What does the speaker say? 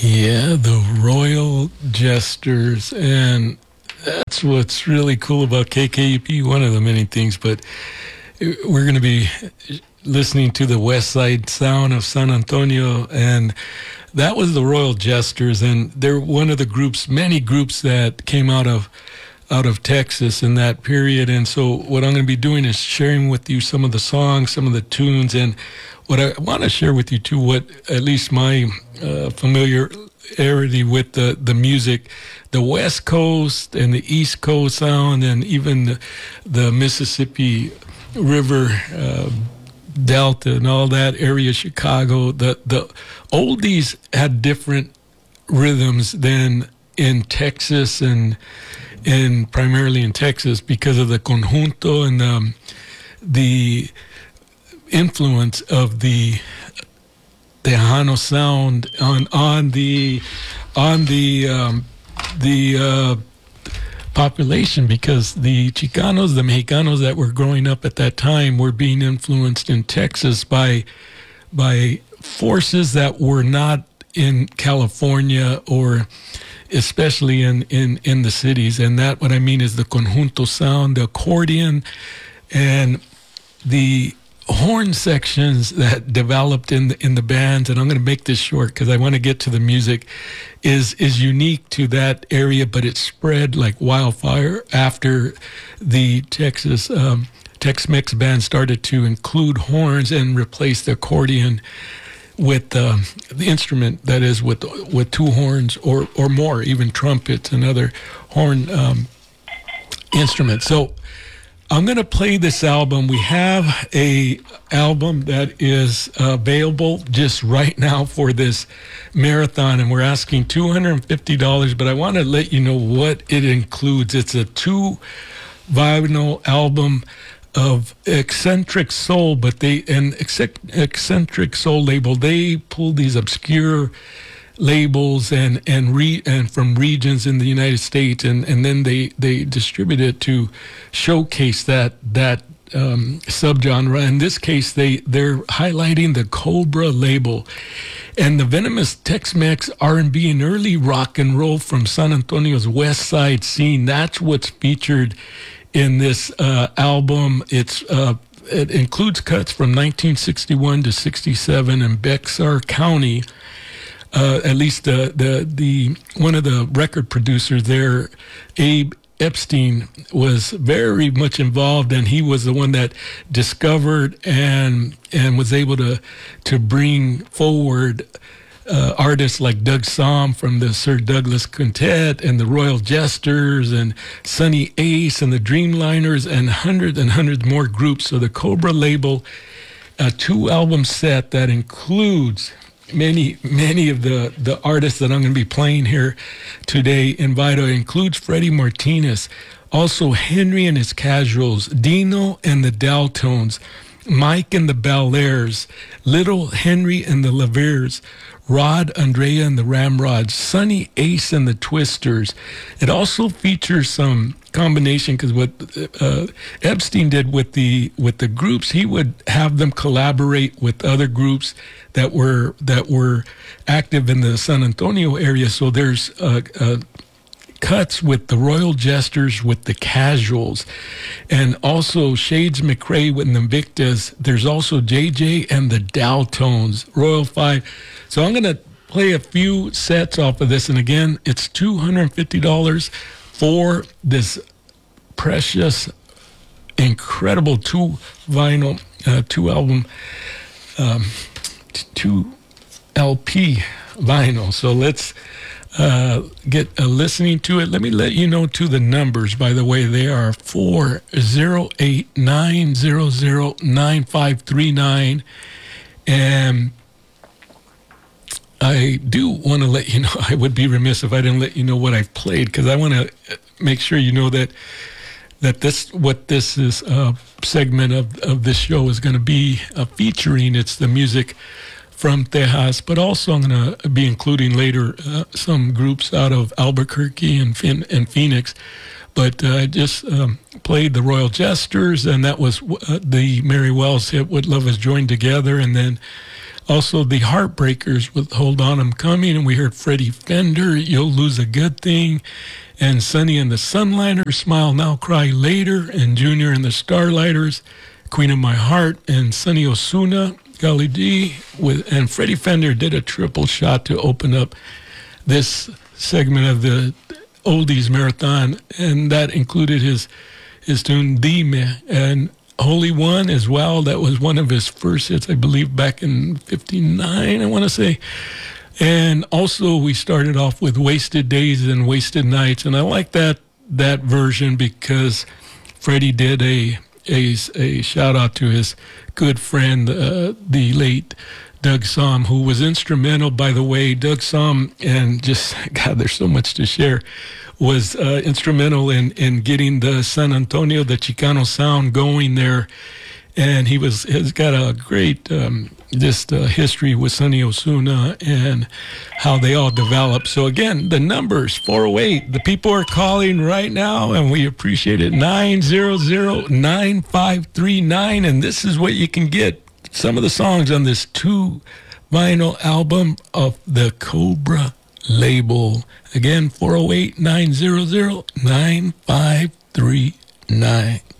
Yeah, the Royal Jesters, and that's what's really cool about KKUP, one of the many things, but we're going to be listening to the West Side Sound of San Antonio, and that was the Royal Jesters, and they're one of the groups, many groups that came out of Texas in that period. And so what I'm going to be doing is sharing with you some of the songs, some of the tunes, and what I want to share with you too, what at least my familiarity with the music, the West Coast and the East Coast sound, and even the Mississippi River Delta and all that area, Chicago, the oldies had different rhythms than in Texas and primarily in Texas because of the conjunto and the influence of the Tejano sound on the population, because the Chicanos, the Mexicanos that were growing up at that time were being influenced in Texas by forces that were not in California, or especially in the cities. And that, what I mean, is the conjunto sound, the accordion, and the horn sections that developed in the bands. And I'm going to make this short because I want to get to the music, is unique to that area, but it spread like wildfire after the Tex-Mex band started to include horns and replace the accordion with the instrument that is with two horns or more, even trumpets and other horn instruments. So I'm going to play this album. We have a album that is available just right now for this marathon, and we're asking $250, but I want to let you know what it includes. It's a 2-vinyl album of Eccentric Soul, but Eccentric Soul label, they pull these obscure labels and from regions in the United States, and then they distribute it to showcase that subgenre. In this case, they're highlighting the Cobra label and the venomous Tex-Mex, R&B, and early rock and roll from San Antonio's West Side scene. That's what's featured in this album. It includes cuts from 1961 to 67 in Bexar County. At least the one of the record producers there, Abe Epstein, was very much involved, and he was the one that discovered and was able to bring forward artists like Doug Sahm from the Sir Douglas Quintet and the Royal Jesters and Sonny Ace and the Dreamliners and hundreds more groups. So the Cobra label, a 2-album set that includes many of the artists that I'm going to be playing here today in Vita. Includes Freddie Martinez, also Henry and his Casuals, Dino and the Daltones, Mike and the Bel-Airs, Little Henry and the Laveers, Rod Andrea and the Ramrods, Sonny Ace and the Twisters. It also features some combination, because what Epstein did with the groups, he would have them collaborate with other groups that were active in the San Antonio area. So there's cuts with the Royal Jesters, with the Casuals, and also Shades McRae with Invictus. There's also JJ and the Daltones, Royal 5. So I'm going to play a few sets off of this, and again, it's $250 for this precious, incredible 2-vinyl, 2-album, 2 LP vinyl. So let's get listening to it. Let me let you know to the numbers, by the way. They are 408-900-9539, and I do want to let you know, I would be remiss if I didn't let you know what I've played, because I want to make sure you know that this is segment of this show is going to be featuring. It's the music from Tejas, but also I'm going to be including later some groups out of Albuquerque and Phoenix. But I just played the Royal Jesters, and that was the Mary Wells hit, What Love Has Joined Together. And then Also, the Heartbreakers with Hold On I'm Coming, and we heard Freddie Fender, You'll Lose a Good Thing, and Sonny and the Sunlighters, Smile Now, Cry Later, and Junior and the Starlighters, Queen of My Heart, and Sonny Osuna, Golly D, and Freddie Fender did a triple shot to open up this segment of the Oldies Marathon, and that included his tune Dime, and Holy One as well. That was one of his first hits, I believe, back in 59, I want to say. And also we started off with Wasted Days and Wasted Nights, and I like that version because Freddie did a shout out to his good friend, the late Doug Somm, who was instrumental, by the way. Doug Somm, and just, God, there's so much to share, was instrumental in getting the San Antonio, the Chicano sound going there. And has got a great history with Sonny Osuna and how they all developed. So again, the numbers, 408, the people are calling right now, and we appreciate it, 900-9539. And this is what you can get, some of the songs on this 2-vinyl album of the Cobra label. Again, 408-900-9539.